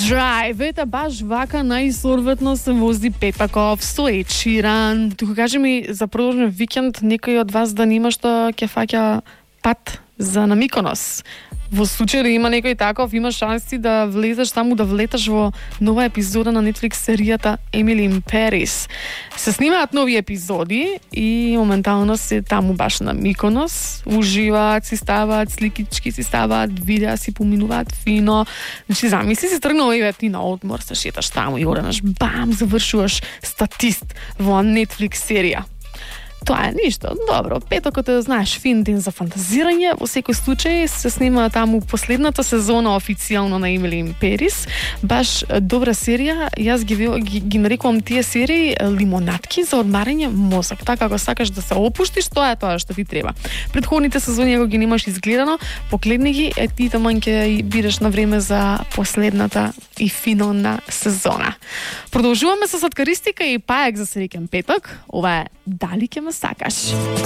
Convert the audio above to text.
Drive, ете баш вака најсоодветно се вози петаков со Ед Ширан. Тука кажи ми за продолжен викенд некој од вас да нема што ќе фаќа пат за на Миконос. Во случај да има некој таков, има шанси да влезеш таму, да влеташ во нова епизода на Netflix серијата Emily in Paris. Се снимаат нови епизоди и моментално се таму баш на Миконос. Уживаат, си ставаат сликички, си ставаат видеа, си поминуваат фино. Значи, замисли си тргнала и ти на одмор, се шеташ таму и оранаш, бам, завршуваш статист во Netflix серија. Тоа е ништо. Добро, петокот е, знаеш, фин ден за фантазирање. Во секој случај се снима таму последната сезона официјално на Emily in Paris. Баш добра серија. Јас ги нарекувам тие серии лимонатки за одмарање мозок. Така, ако сакаш да се опуштиш, тоа е тоа што ти треба. Предходните сезони, ако ги немаш изгледано, погледни ги, ти таман ќе бидеш на време за последната и финална сезона. Продолжуваме со сладкаристика и паек за среќен петок. Ова е Дали ќе ме сакаш.